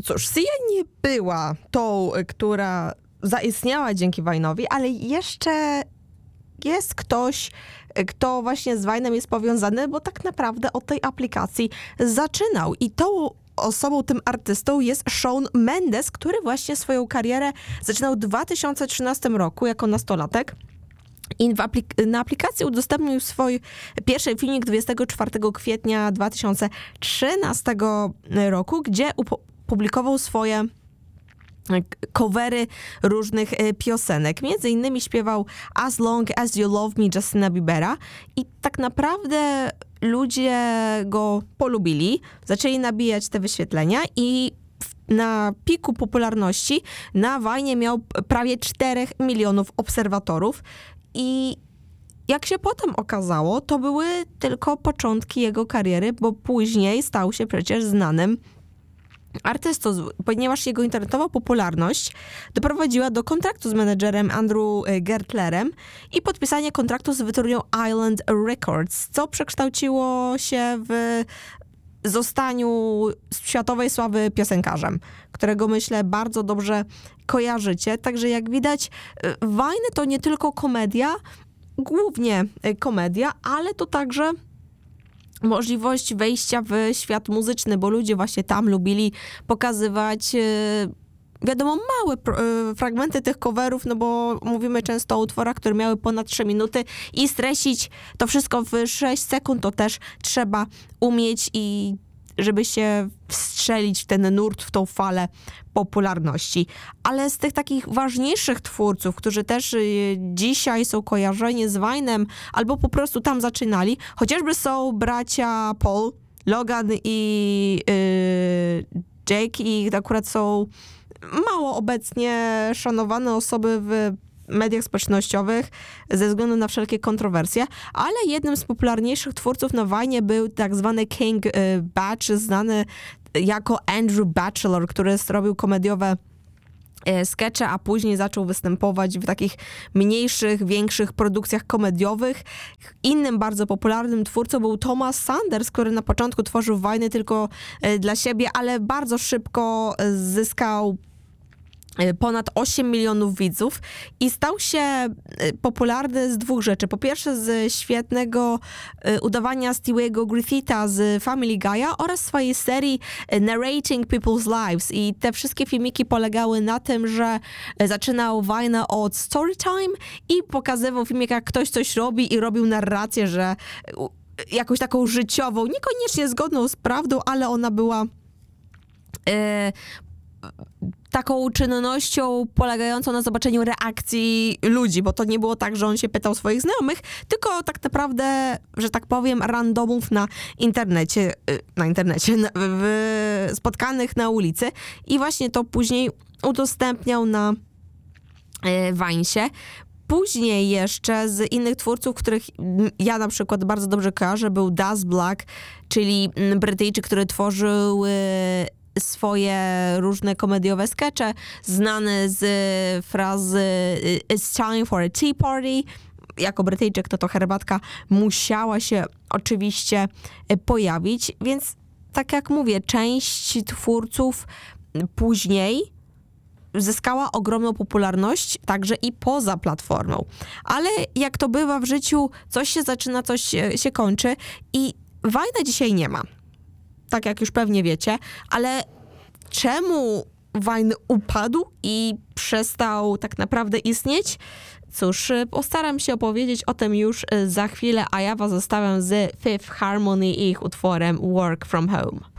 Cóż, Sia nie była tą, która zaistniała dzięki Vine'owi, ale jeszcze jest ktoś, kto właśnie z Vine'em jest powiązany, bo tak naprawdę od tej aplikacji zaczynał. I tą osobą, tym artystą jest Shawn Mendes, który właśnie swoją karierę zaczynał w 2013 roku jako nastolatek. I na aplikacji udostępnił swój pierwszy filmik 24 kwietnia 2013 roku, gdzie publikował swoje covery różnych piosenek. Między innymi śpiewał As Long As You Love Me Justina Biebera i tak naprawdę ludzie go polubili, zaczęli nabijać te wyświetlenia i na piku popularności na Vine'ie miał prawie 4 milionów obserwatorów i jak się potem okazało, to były tylko początki jego kariery, bo później stał się przecież znanym artystą, ponieważ jego internetowa popularność doprowadziła do kontraktu z menedżerem Andrew Gertlerem i podpisania kontraktu z wytwórnią Island Records, co przekształciło się w zostaniu światowej sławy piosenkarzem, którego myślę bardzo dobrze kojarzycie. Także jak widać, Vine to nie tylko komedia, głównie komedia, ale to także możliwość wejścia w świat muzyczny, bo ludzie właśnie tam lubili pokazywać wiadomo, małe fragmenty tych coverów, no bo mówimy często o utworach, które miały ponad 3 minuty i streścić to wszystko w 6 sekund, to też trzeba umieć i żeby się wstrzelić w ten nurt, w tą falę popularności. Ale z tych takich ważniejszych twórców, którzy też dzisiaj są kojarzeni z Vine'em, albo po prostu tam zaczynali, chociażby są bracia Paul, Logan i Jake i akurat są mało obecnie szanowane osoby w mediach społecznościowych ze względu na wszelkie kontrowersje, ale jednym z popularniejszych twórców na Vine'ie był tak zwany King Bach, znany jako Andrew Bachelor, który robił komediowe skecze, a później zaczął występować w takich mniejszych, większych produkcjach komediowych. Innym bardzo popularnym twórcą był Thomas Sanders, który na początku tworzył Vine'y tylko dla siebie, ale bardzo szybko zyskał ponad 8 milionów widzów i stał się popularny z dwóch rzeczy. Po pierwsze z świetnego udawania Stewie'ego Griffitha z Family Guy'a oraz swojej serii Narrating People's Lives. I te wszystkie filmiki polegały na tym, że zaczynał Vine'a od storytime i pokazywał filmik, jak ktoś coś robi i robił narrację, że jakąś taką życiową, niekoniecznie zgodną z prawdą, ale ona była taką czynnością polegającą na zobaczeniu reakcji ludzi, bo to nie było tak, że on się pytał swoich znajomych, tylko tak naprawdę, że tak powiem, randomów na internecie, spotkanych na ulicy i właśnie to później udostępniał na Vine'sie. Później jeszcze z innych twórców, których ja na przykład bardzo dobrze kojarzę, był Das Black, czyli Brytyjczyk, który tworzył swoje różne komediowe skecze, znany z frazy "It's time for a tea party". Jako Brytyjczyk to herbatka musiała się oczywiście pojawić, więc tak jak mówię, część twórców później zyskała ogromną popularność także i poza platformą. Ale jak to bywa w życiu, coś się zaczyna, coś się kończy i Vine'a dzisiaj nie ma. Tak jak już pewnie wiecie, ale czemu Vine upadł i przestał tak naprawdę istnieć? Cóż, postaram się opowiedzieć o tym już za chwilę, a ja was zostawiam z Fifth Harmony i ich utworem Work From Home.